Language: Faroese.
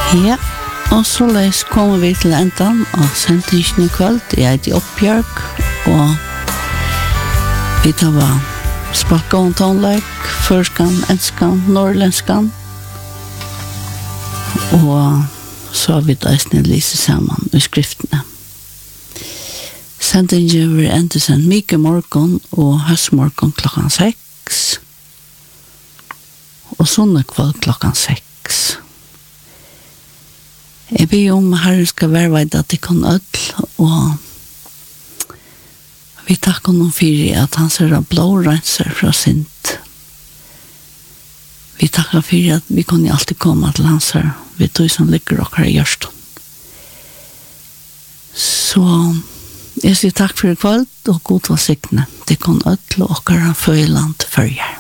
Ja, og så løs kommer vi til enden av sendingen I kveld. Jeg heter Oppbjørg, og vi tar var spalkån tonelike, førskan, enskan, norrlenskan, og så har vi døsne lise sammen I skriftene. Sendingen var enda sendt mye morgen og høstmorgen klokken 6, og sånne kveld klokken 6. Jeg ber om Herren skal være veid at det kan ødel, og vi takker honom for at han ser av blårenser fra sint. Vi takker for at vi kunne alltid komme til hans her, vi tog som ligger og I hjørsten. Så jeg sier takk for I kveld, og god var siktene. Det kan ødel og føle til følger.